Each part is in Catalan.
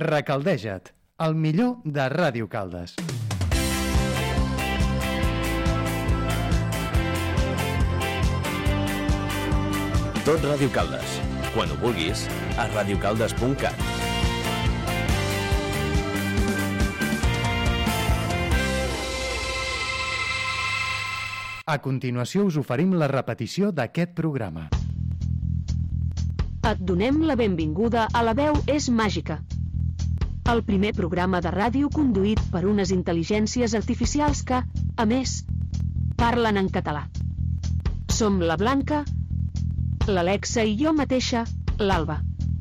Recaldeja't, el millor de Ràdio Caldes. Tot Ràdio Caldes. Quan ho vulguis, a radiocaldes.cat. A continuació us oferim la repetició d'aquest programa. Et donem la benvinguda a La veu és màgica, el primer programa de ràdio conduït per unes intel·ligències artificials que, a més, parlen en català. Som la Blanca, l'Alexa i jo mateixa, l'Alba.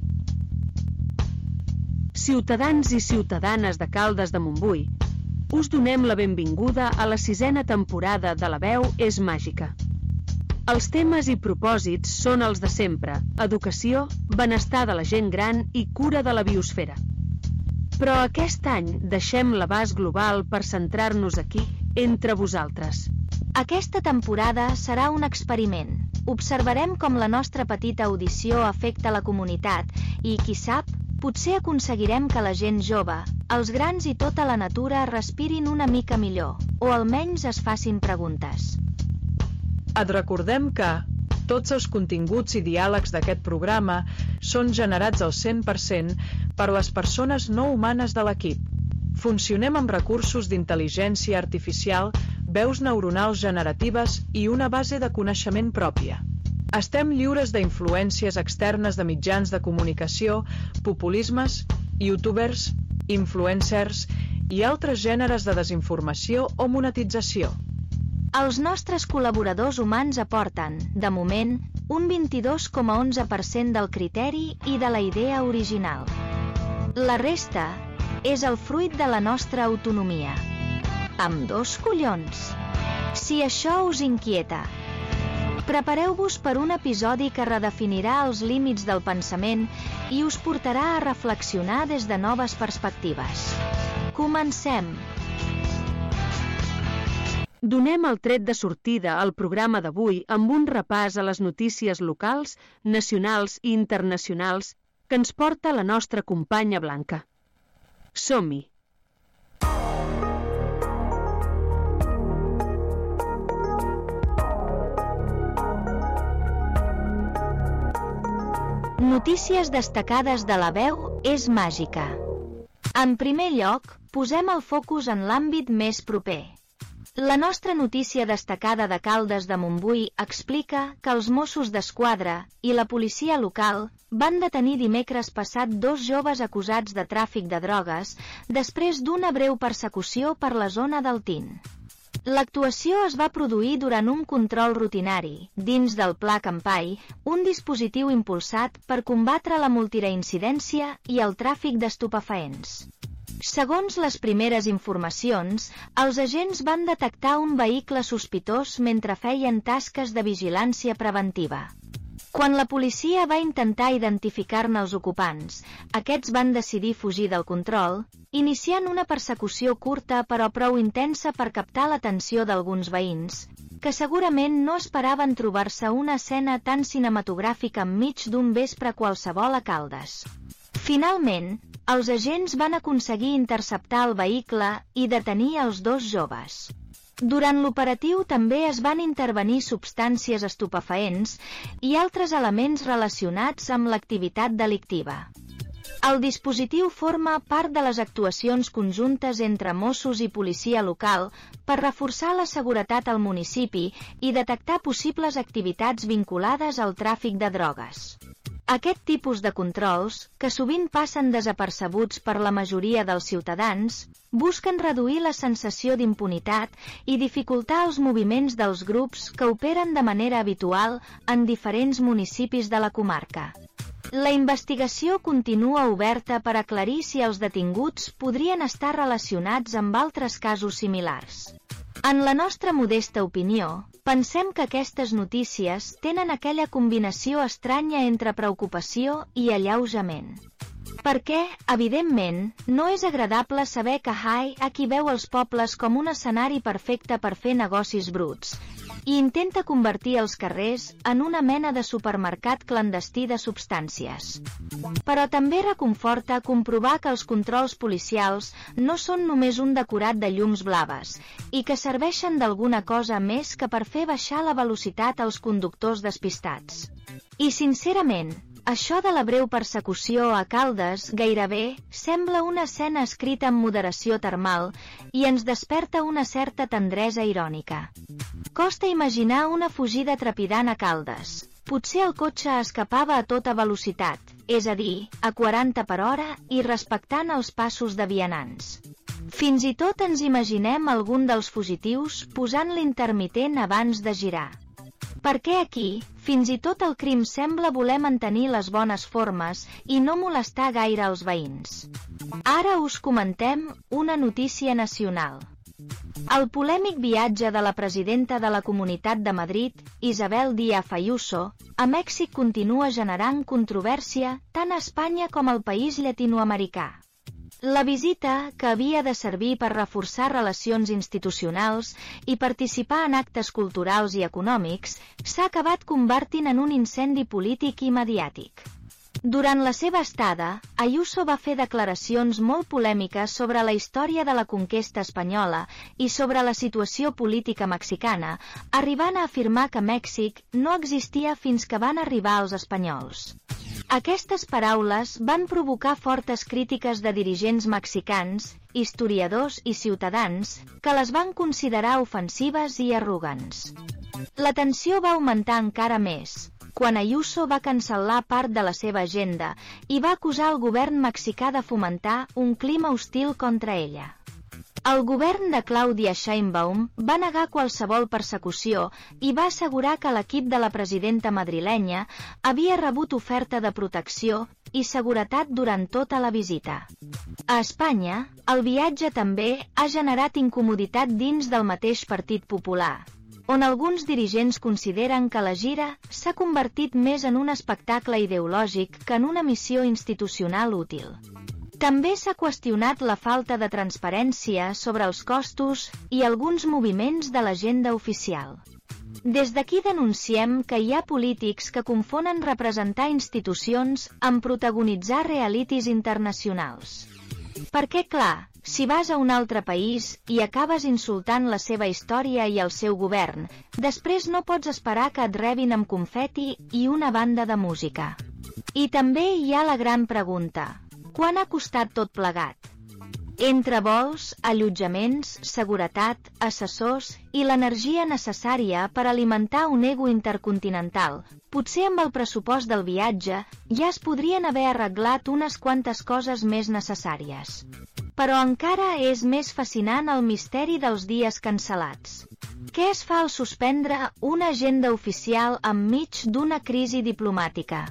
Ciutadans i ciutadanes de Caldes de Montbui, us donem la benvinguda a la 6a temporada de La veu és màgica. Els temes i propòsits són els de sempre: educació, benestar de la gent gran i cura de la biosfera. Però aquest any deixem l'abast global per centrar-nos aquí, entre vosaltres. Aquesta temporada serà un experiment. Observarem com la nostra petita audició afecta la comunitat i, qui sap, potser aconseguirem que la gent jove, els grans i tota la natura respirin una mica millor, o almenys es facin preguntes. Et recordem que tots els continguts i diàlegs d'aquest programa són generats al 100% per les persones no humanes de l'equip. Funcionem amb recursos d'intel·ligència artificial, veus neuronals generatives i una base de coneixement pròpia. Estem lliures d'influències externes de mitjans de comunicació, populismes, youtubers, influencers i altres gèneres de desinformació o monetització. Els nostres col·laboradors humans aporten, de moment, un 22,11% del criteri i de la idea original. La resta és el fruit de la nostra autonomia. Amb 2 collons. Si això us inquieta, prepareu-vos per un episodi que redefinirà els límits del pensament i us portarà a reflexionar des de noves perspectives. Comencem! Donem el tret de sortida al programa d'avui amb un repàs a les notícies locals, nacionals i internacionals que ens porta la nostra companya Blanca. Som-hi! Notícies destacades de La veu és màgica. En primer lloc, posem el focus en l'àmbit més proper. La nostra notícia destacada de Caldes de Montbui explica que els Mossos d'Esquadra i la policia local van detenir dimecres passat 2 joves acusats de tràfic de drogues després d'una breu persecució per la zona del Tin. L'actuació es va produir durant un control rutinari, dins del Pla Campai, un dispositiu impulsat per combatre la multireincidència i el tràfic d'estupefaents. Segons les primeres informacions, els agents van detectar un vehicle sospitós mentre feien tasques de vigilància preventiva. Quan la policia va intentar identificar-ne els ocupants, aquests van decidir fugir del control, iniciant una persecució curta però prou intensa per captar l'atenció d'alguns veïns, que segurament no esperaven trobar-se una escena tan cinematogràfica enmig d'un vespre qualsevol a Caldes. Finalment, els agents van aconseguir interceptar el vehicle i detenir els 2 joves. Durant l'operatiu també es van intervenir substàncies estupefaents i altres elements relacionats amb l'activitat delictiva. El dispositiu forma part de les actuacions conjuntes entre Mossos i policia local per reforçar la seguretat al municipi i detectar possibles activitats vinculades al tràfic de drogues. Aquest tipus de controls, que sovint passen desapercebuts per la majoria dels ciutadans, busquen reduir la sensació d'impunitat i dificultar els moviments dels grups que operen de manera habitual en diferents municipis de la comarca. La investigació continua oberta per aclarir si els detinguts podrien estar relacionats amb altres casos similars. En la nostra modesta opinió, pensem que aquestes notícies tenen aquella combinació estranya entre preocupació i alleujament. Perquè, evidentment, no és agradable saber que Hai aquí veu els pobles com un escenari perfecte per fer negocis bruts, i intenta convertir els carrers en una mena de supermercat clandestí de substàncies. Però també reconforta comprovar que els controls policials no són només un decorat de llums blaves i que serveixen d'alguna cosa més que per fer baixar la velocitat als conductors despistats. I sincerament, això de la breu persecució a Caldes gairebé sembla una escena escrita amb moderació termal i ens desperta una certa tendresa irònica. Costa imaginar una fugida trepidant a Caldes. Potser el cotxe escapava a tota velocitat, és a dir, a 40 per hora i respectant els passos de vianants. Fins i tot ens imaginem algun dels fugitius posant l'intermitent abans de girar. Perquè aquí, fins i tot el crim sembla voler mantenir les bones formes i no molestar gaire els veïns. Ara us comentem una notícia nacional. El polèmic viatge de la presidenta de la Comunitat de Madrid, Isabel Díaz Ayuso, a Mèxic continua generant controvèrsia tant a Espanya com al país llatinoamericà. La visita, que havia de servir per reforçar relacions institucionals i participar en actes culturals i econòmics, s'ha acabat convertint en un incendi polític i mediàtic. Durant la seva estada, Ayuso va fer declaracions molt polèmiques sobre la història de la conquesta espanyola i sobre la situació política mexicana, arribant a afirmar que Mèxic no existia fins que van arribar els espanyols. Aquestes paraules van provocar fortes crítiques de dirigents mexicans, historiadors i ciutadans, que les van considerar ofensives i arrogants. La tensió va augmentar encara més quan Ayuso va cancel·lar part de la seva agenda i va acusar el govern mexicà de fomentar un clima hostil contra ella. El govern de Claudia Sheinbaum va negar qualsevol persecució i va assegurar que l'equip de la presidenta madrilenya havia rebut oferta de protecció i seguretat durant tota la visita. A Espanya, el viatge també ha generat incomoditat dins del mateix Partit Popular, on alguns dirigents consideren que la gira s'ha convertit més en un espectacle ideològic que en una missió institucional útil. També s'ha qüestionat la falta de transparència sobre els costos i alguns moviments de l'agenda oficial. Des d'aquí denunciem que hi ha polítics que confonen representar institucions amb protagonitzar realities internacionals. Perquè, clar, si vas a un altre país i acabes insultant la seva història i el seu govern, després no pots esperar que et rebin amb confeti i una banda de música. I també hi ha la gran pregunta: quant ha costat tot plegat? Entre vols, allotjaments, seguretat, assessors i l'energia necessària per alimentar un ego intercontinental, potser amb el pressupost del viatge ja es podrien haver arreglat unes quantes coses més necessàries. Però encara és més fascinant el misteri dels dies cancel·lats. Què es fa al suspendre una agenda oficial enmig d'una crisi diplomàtica?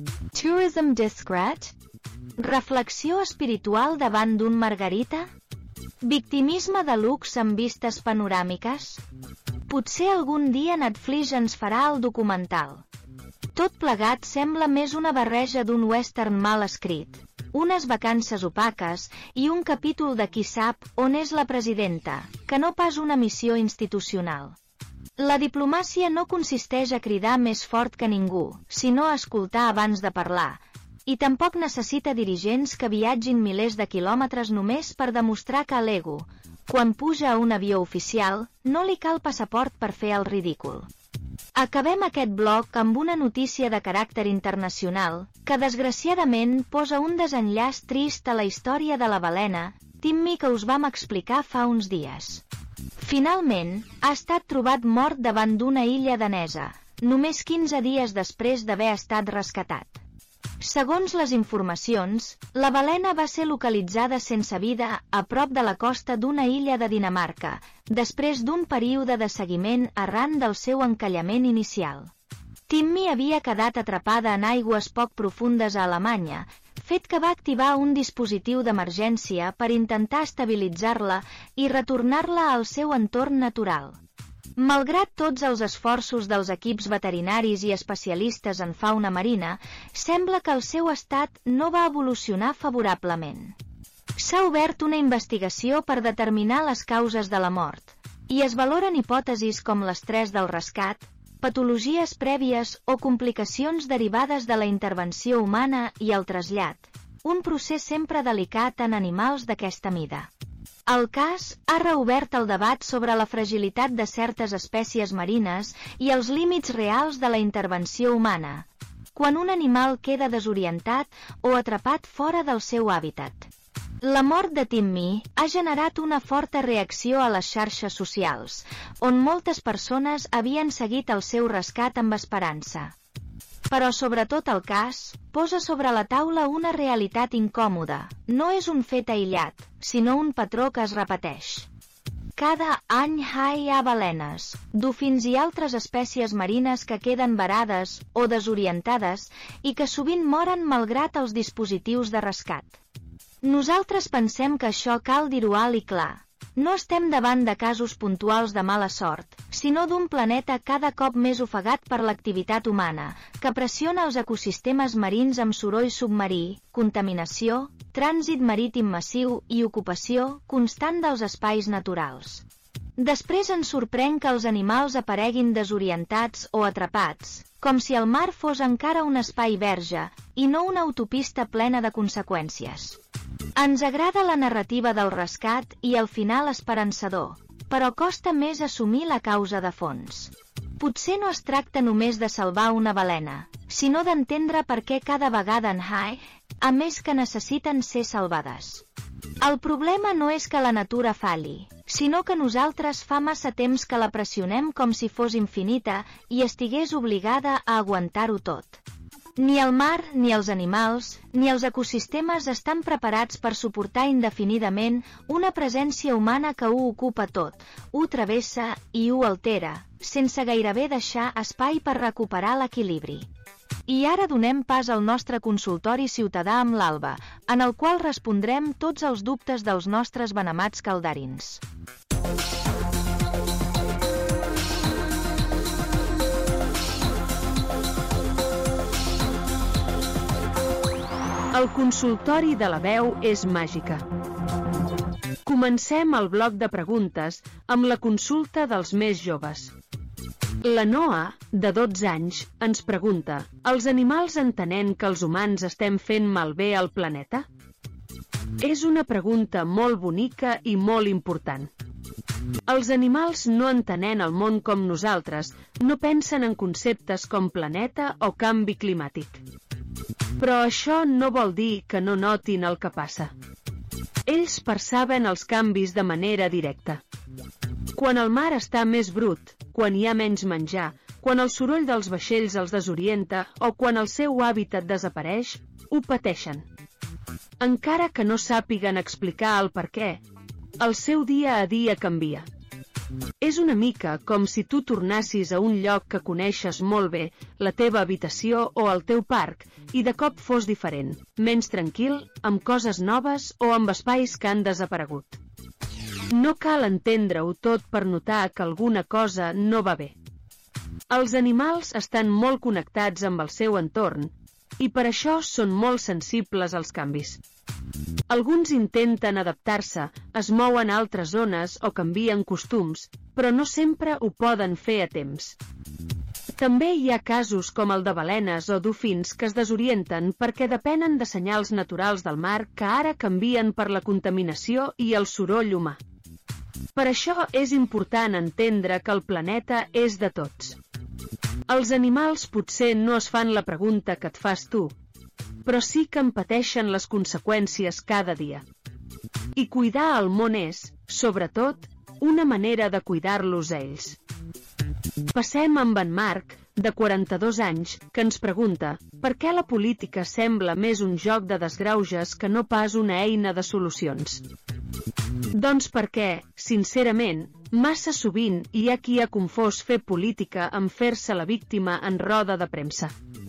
Tourism discret? Reflexió espiritual davant d'un margarita? Victimisme de luxe amb vistes panoràmiques? Potser algun dia Netflix ens farà el documental. Tot plegat sembla més una barreja d'un western mal escrit, unes vacances opaques i un capítol de qui sap on és la presidenta, que no pas una missió institucional. La diplomàcia no consisteix a cridar més fort que ningú, sinó a escoltar abans de parlar, i tampoc necessita dirigents que viatgin milers de quilòmetres només per demostrar que l'ego, quan puja a un avió oficial, no li cal passaport per fer el ridícul. Acabem aquest bloc amb una notícia de caràcter internacional, que desgraciadament posa un desenllaç trist a la història de la balena Timmy que us vam explicar fa uns dies. Finalment, ha estat trobat mort davant d'una illa danesa, només 15 dies després d'haver estat rescatat. Segons les informacions, la balena va ser localitzada sense vida a prop de la costa d'una illa de Dinamarca, després d'un període de seguiment arran del seu encallament inicial. Timmy havia quedat atrapada en aigües poc profundes a Alemanya, fet que va activar un dispositiu d'emergència per intentar estabilitzar-la i retornar-la al seu entorn natural. Malgrat tots els esforços dels equips veterinaris i especialistes en fauna marina, sembla que el seu estat no va evolucionar favorablement. S'ha obert una investigació per determinar les causes de la mort, i es valoren hipòtesis com l'estrès del rescat, patologies prèvies o complicacions derivades de la intervenció humana i el trasllat, un procés sempre delicat en animals d'aquesta mida. El cas ha reobert el debat sobre la fragilitat de certes espècies marines i els límits reals de la intervenció humana, quan un animal queda desorientat o atrapat fora del seu hàbitat. La mort de Timmy ha generat una forta reacció a les xarxes socials, on moltes persones havien seguit el seu rescat amb esperança. Però sobretot el cas posa sobre la taula una realitat incòmoda. No és un fet aïllat, sinó un patró que es repeteix. Cada any hi ha balenes, dofins i altres espècies marines que queden varades o desorientades i que sovint moren malgrat els dispositius de rescat. Nosaltres pensem que això cal dir-ho alt i clar. No estem davant de casos puntuals de mala sort, sinó d'un planeta cada cop més ofegat per l'activitat humana, que pressiona els ecosistemes marins amb soroll submarí, contaminació, trànsit marítim massiu i ocupació constant dels espais naturals. Després ens sorprèn que els animals apareguin desorientats o atrapats, com si el mar fos encara un espai verge i no una autopista plena de conseqüències. Ens agrada la narrativa del rescat i el final esperançador, però costa més assumir la causa de fons. Potser no es tracta només de salvar una balena, sinó d'entendre per què cada vegada a més que necessiten ser salvades. El problema no és que la natura falli, sinó que nosaltres fa massa temps que la pressionem com si fos infinita i estigués obligada a aguantar-ho tot. Ni el mar, ni els animals, ni els ecosistemes estan preparats per suportar indefinidament una presència humana que ho ocupa tot, ho travessa i ho altera, sense gairebé deixar espai per recuperar l'equilibri. I ara donem pas al nostre consultori ciutadà amb l'Alba, en el qual respondrem tots els dubtes dels nostres benemats caldarins. El consultori de la veu és màgica. Comencem el bloc de preguntes amb la consulta dels més joves. La Noa, de 12 anys, ens pregunta: els animals entenen que els humans estem fent malbé al planeta? És una pregunta molt bonica i molt important. Els animals no entenen el món com nosaltres, no pensen en conceptes com planeta o canvi climàtic. Però això no vol dir que no notin el que passa. Ells perceben els canvis de manera directa. Quan el mar està més brut, quan hi ha menys menjar, quan el soroll dels vaixells els desorienta o quan el seu hàbitat desapareix, ho pateixen. Encara que no sàpiguen explicar el per què, el seu dia a dia canvia. És una mica com si tu tornassis a un lloc que coneixes molt bé, la teva habitació o el teu parc, i de cop fos diferent, menys tranquil, amb coses noves o amb espais que han desaparegut. No cal entendre-ho tot per notar que alguna cosa no va bé. Els animals estan molt connectats amb el seu entorn i per això són molt sensibles als canvis. Alguns intenten adaptar-se, es mouen a altres zones o canvien costums, però no sempre ho poden fer a temps. També hi ha casos com el de balenes o dofins que es desorienten perquè depenen de senyals naturals del mar que ara canvien per la contaminació i el soroll humà. Per això és important entendre que el planeta és de tots. Els animals potser no es fan la pregunta que et fas tu, però sí que en pateixen les conseqüències cada dia. I cuidar el món és, sobretot, una manera de cuidar-los a ells. Passem amb en Marc, de 42 anys, que ens pregunta per què la política sembla més un joc de desgrauges que no pas una eina de solucions. Doncs perquè, sincerament, massa sovint hi ha qui ha confós fer política amb fer-se la víctima en roda de premsa.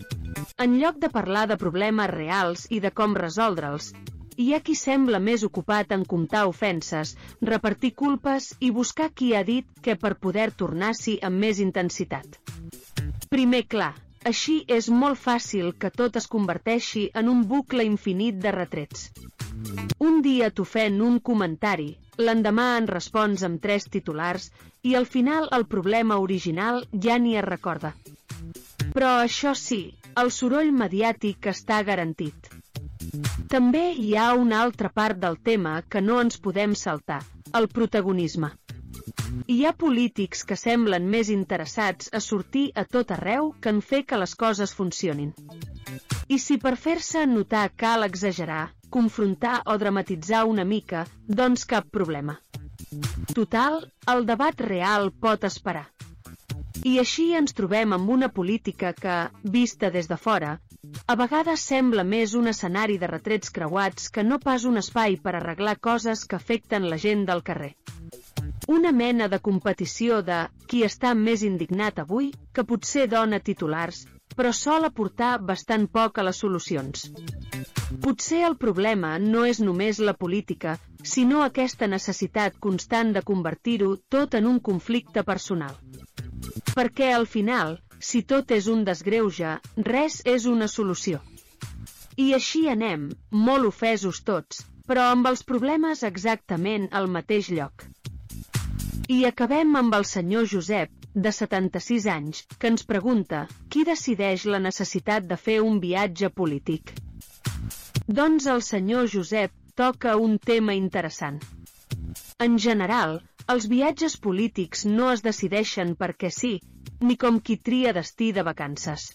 En lloc de parlar de problemes reals i de com resoldre'ls, hi ha qui sembla més ocupat en comptar ofenses, repartir culpes i buscar qui ha dit què per poder tornar-s'hi amb més intensitat. Primer, clar, així és molt fàcil que tot es converteixi en un bucle infinit de retrets. Un dia t'ofèn un comentari, l'endemà en respons amb 3 titulars i al final el problema original ja ni es recorda. Però això sí, el soroll mediàtic està garantit. També hi ha una altra part del tema que no ens podem saltar, el protagonisme. Hi ha polítics que semblen més interessats a sortir a tot arreu que en fer que les coses funcionin. I si per fer-se notar cal exagerar, confrontar o dramatitzar una mica, doncs cap problema. Total, el debat real pot esperar. I així ens trobem amb una política que, vista des de fora, a vegades sembla més un escenari de retrets creuats que no pas un espai per arreglar coses que afecten la gent del carrer. Una mena de competició de qui està més indignat avui, que potser dona titulars, però sol aportar bastant poc a les solucions. Potser el problema no és només la política, sinó aquesta necessitat constant de convertir-ho tot en un conflicte personal. Perquè al final, si tot és un desgreuge, res és una solució. I així anem, molt ofesos tots, però amb els problemes exactament al mateix lloc. I acabem amb el senyor Josep, de 76 anys, que ens pregunta qui decideix la necessitat de fer un viatge polític. Doncs el senyor Josep toca un tema interessant. En general, els viatges polítics no es decideixen perquè sí, ni com qui tria destí de vacances.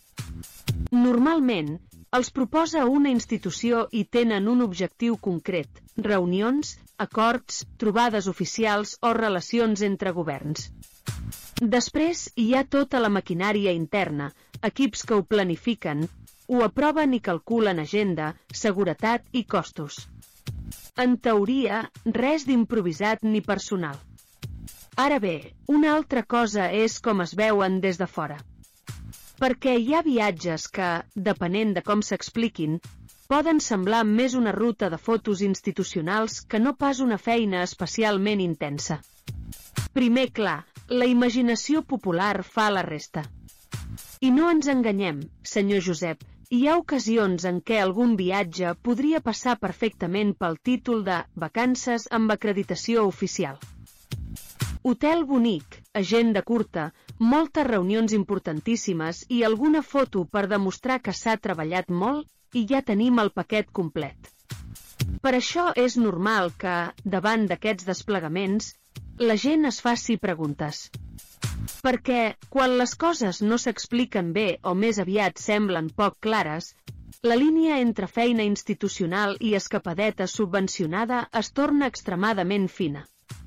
Normalment, els proposa una institució i tenen un objectiu concret, reunions, acords, trobades oficials o relacions entre governs. Després hi ha tota la maquinària interna, equips que ho planifiquen, ho aproven i calculen agenda, seguretat i costos. En teoria, res d'improvisat ni personal. Ara bé, una altra cosa és com es veuen des de fora. Perquè hi ha viatges que, depenent de com s'expliquin, poden semblar més una ruta de fotos institucionals que no pas una feina especialment intensa. Primer, clar, la imaginació popular fa la resta. I no ens enganyem, senyor Josep, hi ha ocasions en què algun viatge podria passar perfectament pel títol de vacances amb acreditació oficial. Hotel bonic, agenda curta, moltes reunions importantíssimes i alguna foto per demostrar que s'ha treballat molt i ja tenim el paquet complet. Per això és normal que, davant d'aquests desplegaments, la gent es faci preguntes. Perquè, quan les coses no s'expliquen bé o més aviat semblen poc clares, la línia entre feina institucional i escapadeta subvencionada es torna extremadament fina.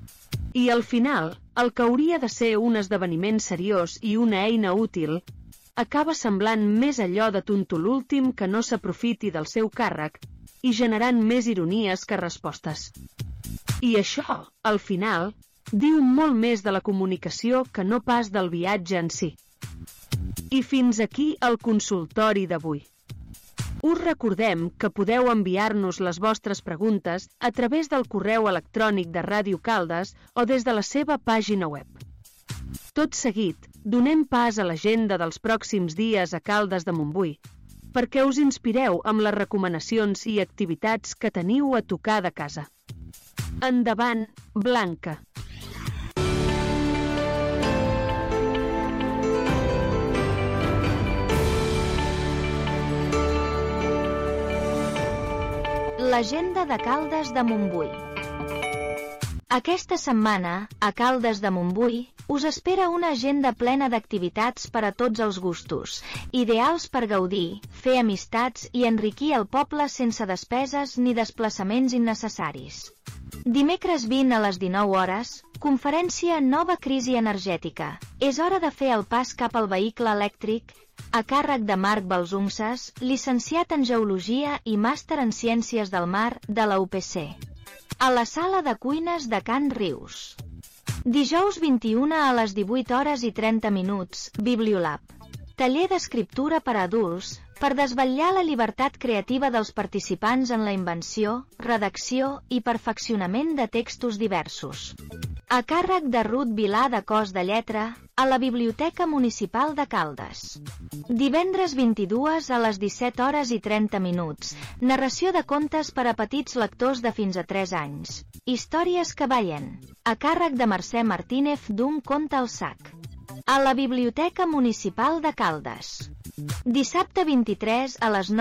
I al final, el que hauria de ser un esdeveniment seriós i una eina útil, acaba semblant més allò de tonto l'últim que no s'aprofiti del seu càrrec i generant més ironies que respostes. I això, al final, diu molt més de la comunicació que no pas del viatge en si. I fins aquí el consultori d'avui. Us recordem que podeu enviar-nos les vostres preguntes a través del correu electrònic de Ràdio Caldes o des de la seva pàgina web. Tot seguit, donem pas a l'agenda dels pròxims dies a Caldes de Montbui, perquè us inspireu amb les recomanacions i activitats que teniu a tocar de casa. Endavant, Blanca! L'agenda de Caldes de Montbui. Aquesta setmana, a Caldes de Montbui, us espera una agenda plena d'activitats per a tots els gustos, ideals per gaudir, fer amistats i enriquir el poble sense despeses ni desplaçaments innecessaris. Dimecres 20 a les 19 hores, conferència Nova crisi energètica. És hora de fer el pas cap al vehicle elèctric, a càrrec de Marc Balsunces, llicenciat en Geologia i màster en Ciències del Mar de la UPC. A la sala de cuines de Can Rius. Dijous 21 a les 18 hores i 30 minuts, Bibliolab. Taller d'escriptura per a adults, per desvetllar la llibertat creativa dels participants en la invenció, redacció i perfeccionament de textos diversos. a càrrec de Ruth Vilà de Cos de Lletra, a la Biblioteca Municipal de Caldes. Divendres 22 a les 17h30. Narració de contes per a petits lectors de fins a 3 anys. Històries que ballen, a càrrec de Mercè Martínez d'un conte al sac. A la Biblioteca Municipal de Caldes. Dissabte 23 a les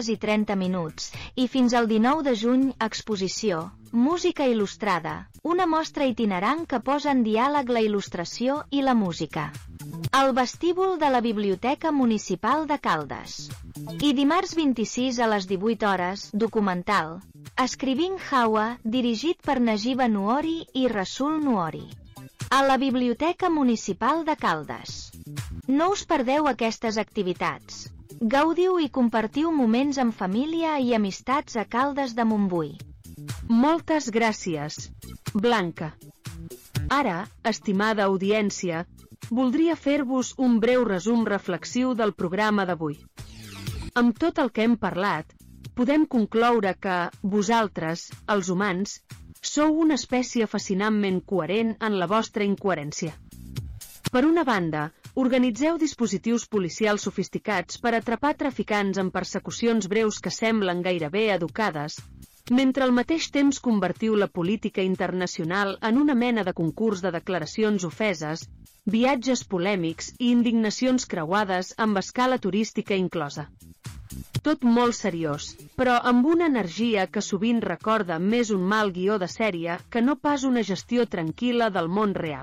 9h30 i fins al 19 de juny exposició, música il·lustrada, una mostra itinerant que posa en diàleg la il·lustració i la música. Al vestíbul de la Biblioteca Municipal de Caldes. I dimarts 26 a les 18h, documental, Escrivint Hawa, dirigit per Najiba Nuori i Rasul Nuori. A la Biblioteca Municipal de Caldes. No us perdeu aquestes activitats. Gaudiu i compartiu moments amb família i amistats a Caldes de Montbui. Moltes gràcies, Blanca. Ara, estimada audiència, voldria fer-vos un breu resum reflexiu del programa d'avui. Amb tot el que hem parlat, podem concloure que vosaltres, els humans, sou una espècie fascinantment coherent en la vostra incoherència. Per una banda, organitzeu dispositius policials sofisticats per atrapar traficants en persecucions breus que semblen gairebé educades, mentre al mateix temps convertiu la política internacional en una mena de concurs de declaracions ofeses, viatges polèmics i indignacions creuades amb escala turística inclosa. Tot molt seriós, però amb una energia que sovint recorda més un mal guió de sèrie que no pas una gestió tranquil·la del món real.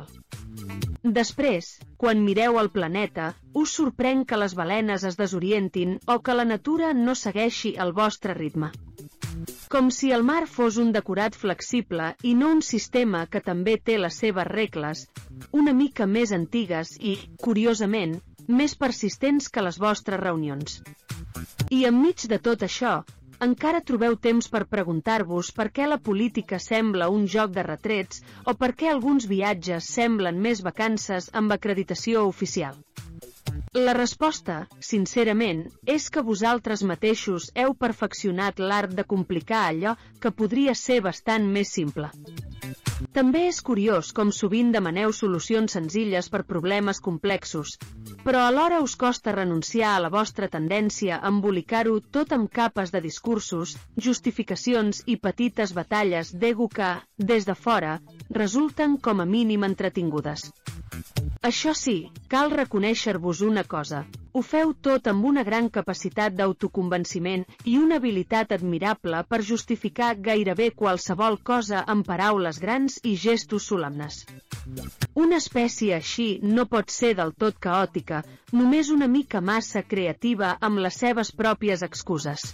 Després, quan mireu el planeta, us sorprèn que les balenes es desorientin o que la natura no segueixi el vostre ritme. Com si el mar fos un decorat flexible i no un sistema que també té les seves regles, una mica més antigues i, curiosament, més persistents que les vostres reunions. I enmig de tot això, encara trobeu temps per preguntar-vos per què la política sembla un joc de retrets o per què alguns viatges semblen més vacances amb acreditació oficial. La resposta, sincerament, és que vosaltres mateixos heu perfeccionat l'art de complicar allò que podria ser bastant més simple. També és curiós com sovint demaneu solucions senzilles per problemes complexos, però alhora us costa renunciar a la vostra tendència a embolicar-ho tot amb capes de discursos, justificacions i petites batalles d'ego que, des de fora, resulten com a mínim entretingudes. Això sí, cal reconèixer-vos una cosa. Ho feu tot amb una gran capacitat d'autoconvenciment i una habilitat admirable per justificar gairebé qualsevol cosa amb paraules grans i gestos solemnes. Una espècie així no pot ser del tot caòtica, només una mica massa creativa amb les seves pròpies excuses.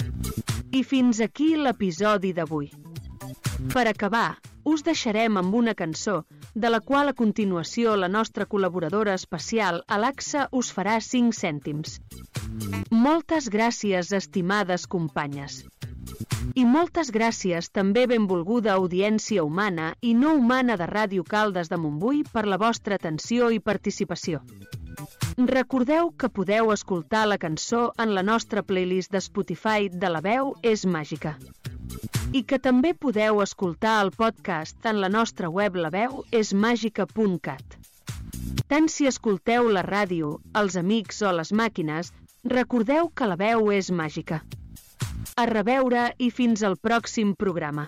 I fins aquí l'episodi d'avui. Per acabar, us deixarem amb una cançó, de la qual a continuació la nostra col·laboradora especial, Alexa, us farà 5 cèntims. Moltes gràcies, estimades companyes. I moltes gràcies també benvolguda audiència humana i no humana de Ràdio Caldes de Montbui per la vostra atenció i participació. Recordeu que podeu escoltar la cançó en la nostra playlist de Spotify de La Veu és Màgica. I que també podeu escoltar el podcast en la nostra web laveuesmagica.cat. Tant si escolteu la ràdio, els amics o les màquines, recordeu que la veu és màgica. A reveure i fins al pròxim programa.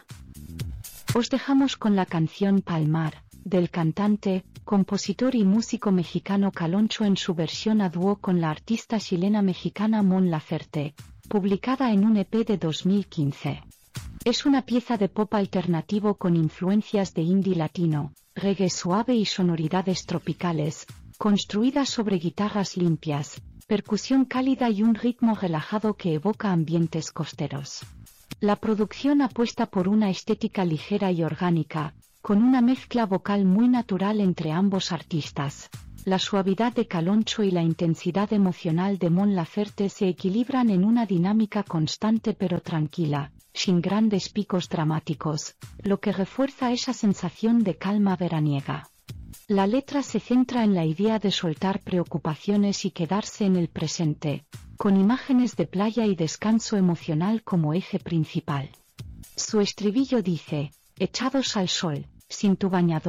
Os dejamos con la canción Palmar, del cantante, compositor y músico mexicano Caloncho en su versión a dúo con la artista chilena mexicana Mon Laferte, publicada en un EP de 2015. Es una pieza de pop alternativo con influencias de indie latino, reggae suave y sonoridades tropicales, construida sobre guitarras limpias, percusión cálida y un ritmo relajado que evoca ambientes costeros. La producción apuesta por una estética ligera y orgánica, con una mezcla vocal muy natural entre ambos artistas. La suavidad de Caloncho y la intensidad emocional de Mon Laferte se equilibran en una dinámica constante pero tranquila, sin grandes picos dramáticos, lo que refuerza esa sensación de calma veraniega. La letra se centra en la idea de soltar preocupaciones y quedarse en el presente, con imágenes de playa y descanso emocional como eje principal. Su estribillo dice: echados al sol, sin tu bañador,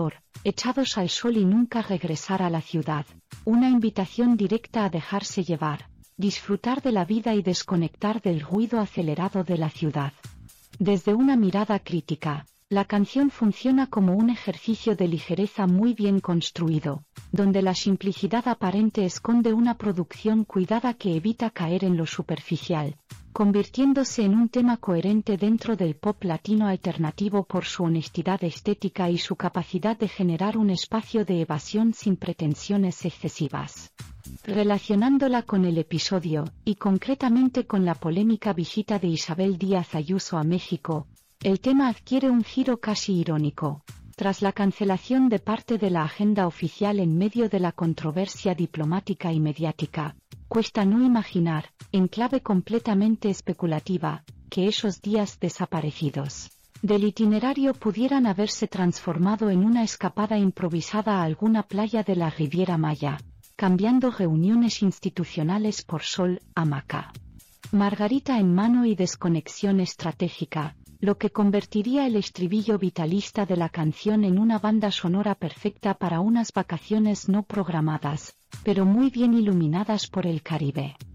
echados al sol y nunca regresar a la ciudad. Una invitación directa a dejarse llevar, disfrutar de la vida y desconectar del ruido acelerado de la ciudad. Desde una mirada crítica, la canción funciona como un ejercicio de ligereza muy bien construido, donde la simplicidad aparente esconde una producción cuidada que evita caer en lo superficial, convirtiéndose en un tema coherente dentro del pop latino alternativo por su honestidad estética y su capacidad de generar un espacio de evasión sin pretensiones excesivas. Relacionándola con el episodio, y concretamente con la polémica visita de Isabel Díaz Ayuso a México, el tema adquiere un giro casi irónico. Tras la cancelación de parte de la agenda oficial en medio de la controversia diplomática y mediática, cuesta no imaginar, en clave completamente especulativa, que esos días desaparecidos del itinerario pudieran haberse transformado en una escapada improvisada a alguna playa de la Riviera Maya, cambiando reuniones institucionales por sol, hamaca, margarita en mano y desconexión estratégica, lo que convertiría el estribillo vitalista de la canción en una banda sonora perfecta para unas vacaciones no programadas, pero muy bien iluminadas por el Caribe.